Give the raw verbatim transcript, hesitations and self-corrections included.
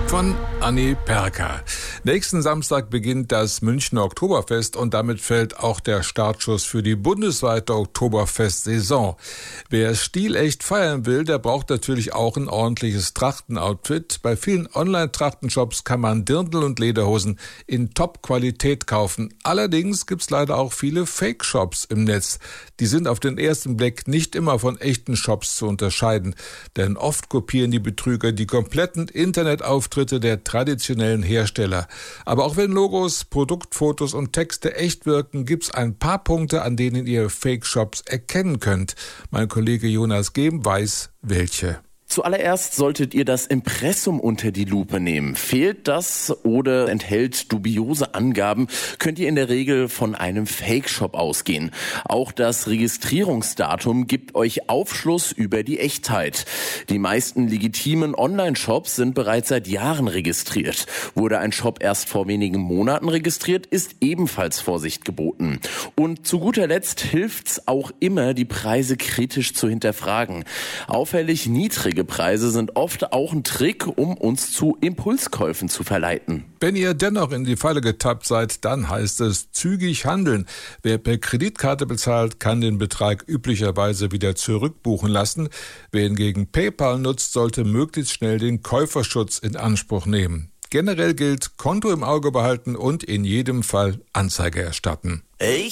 von Anni Perka. Nächsten Samstag beginnt das Münchner Oktoberfest und damit fällt auch der Startschuss für die bundesweite Oktoberfest-Saison. Wer stilecht feiern will, der braucht natürlich auch ein ordentliches Trachtenoutfit. Bei vielen Online-Trachtenshops kann man Dirndl und Lederhosen in Top-Qualität kaufen. Allerdings gibt's leider auch viele Fake-Shops im Netz. Die sind auf den ersten Blick nicht immer von echten Shops zu unterscheiden, denn oft kopieren die Betrüger die kompletten Internetauftritte der traditionellen Hersteller. Aber auch wenn Logos, Produktfotos und Texte echt wirken, gibt's ein paar Punkte, an denen ihr Fake-Shops erkennen könnt. Mein Kollege Jonas Gehm weiß, welche. Zuallererst solltet ihr das Impressum unter die Lupe nehmen. Fehlt das oder enthält dubiose Angaben, könnt ihr in der Regel von einem Fake-Shop ausgehen. Auch das Registrierungsdatum gibt euch Aufschluss über die Echtheit. Die meisten legitimen Online-Shops sind bereits seit Jahren registriert. Wurde ein Shop erst vor wenigen Monaten registriert, ist ebenfalls Vorsicht geboten. Und zu guter Letzt hilft's auch immer, die Preise kritisch zu hinterfragen. Auffällig niedrige Preise sind oft auch ein Trick, um uns zu Impulskäufen zu verleiten. Wenn ihr dennoch in die Falle getappt seid, dann heißt es zügig handeln. Wer per Kreditkarte bezahlt, kann den Betrag üblicherweise wieder zurückbuchen lassen. Wer hingegen PayPal nutzt, sollte möglichst schnell den Käuferschutz in Anspruch nehmen. Generell gilt, Konto im Auge behalten und in jedem Fall Anzeige erstatten. Ich